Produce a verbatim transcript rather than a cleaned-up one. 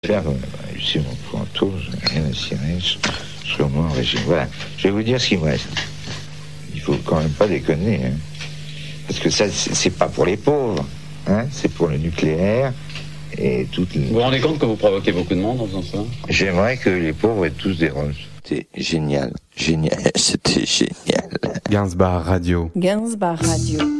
Faire, euh, ici, mon point tour, je n'ai rien à cirer, je, je serai au moins en régime. Voilà, je vais vous dire ce qu'il me reste. Il faut quand même pas déconner, hein. Parce que ça, c'est, c'est pas pour les pauvres, hein, c'est pour le nucléaire et toutes les... Vous vous rendez compte que vous provoquez beaucoup de monde en faisant ça ? J'aimerais que les pauvres aient tous des roses. C'était génial, génial, c'était génial. Gainsbar Radio. Gainsbar Radio.